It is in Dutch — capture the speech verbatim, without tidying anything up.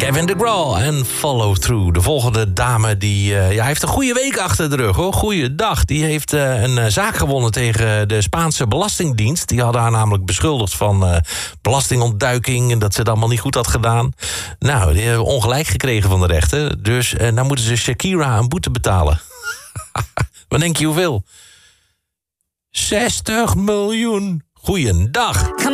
Kevin DeGraw en Follow Through. De volgende dame die uh, ja, heeft een goede week achter de rug, hoor. Goeiedag. Die heeft uh, een uh, zaak gewonnen tegen de Spaanse Belastingdienst. Die hadden haar namelijk beschuldigd van uh, belastingontduiking en dat ze het allemaal niet goed had gedaan. Nou, die hebben ongelijk gekregen van de rechter. Dus uh, nou moeten ze Shakira een boete betalen. Wat denk je hoeveel? zestig miljoen. Goeiedag.